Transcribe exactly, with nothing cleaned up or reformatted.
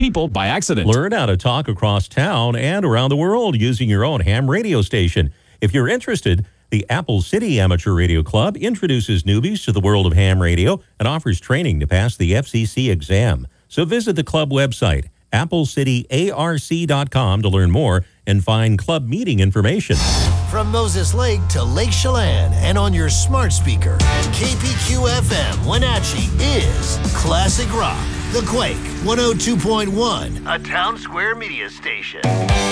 people by accident. Learn how to talk across town and around the world using your own ham radio station. If you're interested, the Apple City Amateur Radio Club introduces newbies to the world of ham radio and offers training to pass the F C C exam. So visit the club website, apple city A R C dot com, to learn more and find club meeting information. From Moses Lake to Lake Chelan and on your smart speaker, K P Q F M Wenatchee is Classic Rock. The Quake one oh two point one, a Town Square media station.